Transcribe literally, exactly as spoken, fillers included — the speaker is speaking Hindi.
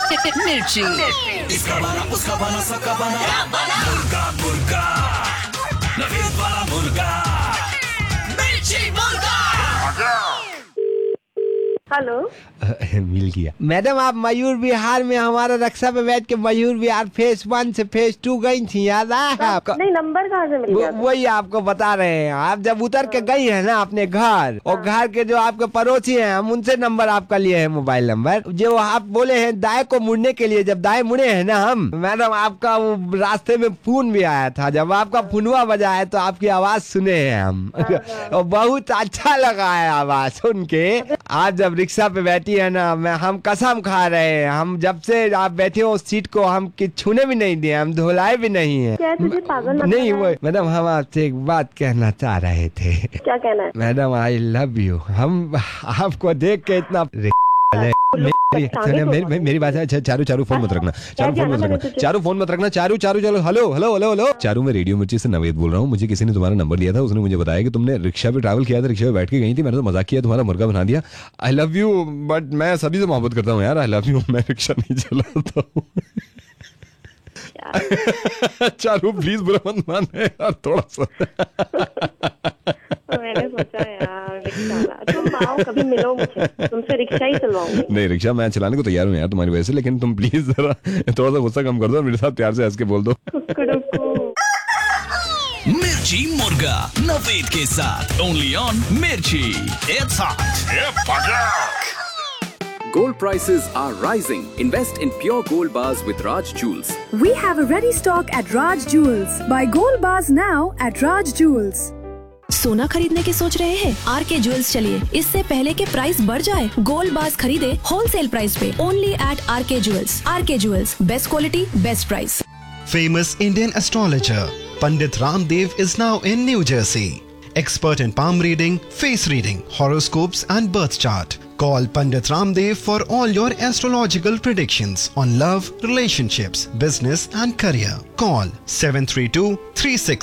मिर्ची। इसका बना, उसका बना, सबका बना, मुर्गा मुर्गा, नवीद वाला मुर्गा, मिर्ची मुर्गा। हेलो। मिल गया। मैडम आप मयूर विहार में हमारा रक्षा पे बैठ के मयूर विहार फेज वन से फेज टू गई थी, याद आया आपको? नहीं, नंबर कहाँ से मिल गया? वही आपको बता रहे हैं। आप जब उतर के गई है ना अपने घर, और घर के जो आपके पड़ोसी हैं, हम उनसे नंबर आपका लिए हैं, मोबाइल नंबर। जो आप बोले हैं दाएं को मुड़ने के लिए, जब दाएं मुड़े हैं ना हम, मैडम आपका वो रास्ते में फोन भी आया था। जब आपका फोनवा बजा है तो आपकी आवाज सुने हैं हम, और बहुत अच्छा लगा है आवाज सुन के। आप जब रिक्शा पे बैठी है ना, मैं हम कसम खा रहे हैं, हम जब से आप बैठे हो उस सीट को हम छूने भी नहीं दिए, हम धुलाए भी नहीं है। क्या तुझे पागल नहीं वो मैडम, हम आपसे एक बात कहना चाह रहे थे। क्या कहना है? Madam I love you. हम आपको देख के इतना मेरी, मेरी, मेरी बात है। चारू चारू फोन मत रखना, चारू फोन मत रखना, चारू फोन मत रखना, चारू चारू चलो। Hello hello hello hello Charu, मैं रेडियो मिर्ची से नवेद बोल रहा हूँ। मुझे किसी ने तुम्हारा नंबर दिया था, उसने मुझे बताया कि तुमने रिक्शा पे ट्रैवल किया था, रिक्शा पे बैठ के गई थी। मैंने तो मजाक किया, तुम्हारा मुर्गा बना दिया। आई लव यू, बट मैं सभी से मोहब्बत करता हूँ यार। आई लव यू, मैं रिक्शा नहीं चलाता हूँ। चारू प्लीज बुरा मत माने यार, थोड़ा सा। मैंने सोचा यार रिक्शा, तुम आओ कभी मिलो मुझे, तुमसे रिक्शा ही चलवाऊंगी। नहीं, रिक्शा मैं चलाने को तैयार हूँ यार तुम्हारी वजह से, लेकिन तुम प्लीज जरा थोड़ा सा गुस्सा कम कर दो और मेरे साथ प्यार से हंस के बोल दो। मिर्ची मुर्गा नवेद के साथ, ओनली ऑन मिर्ची। It's hot. Gold prices are rising. Invest in pure gold bars with Raj Jewels. We have a ready stock at Raj Jewels. Buy gold bars now at Raj Jewels. सोना खरीदने की सोच रहे हैं? आर के ज्वेल्स चलिए, इससे पहले के प्राइस बढ़ जाए। गोल्ड बार्स खरीदे होलसेल प्राइस पे, ओनली एट आर के ज्वेल्स। आर के jewels, best quality, best price. Famous Indian astrologer Pandit Ramdev is now in New Jersey. Expert in palm reading, face reading, horoscopes and birth chart. Call Pandit Ramdev for all your astrological predictions on love, relationships, business and career. Call seven three two, three six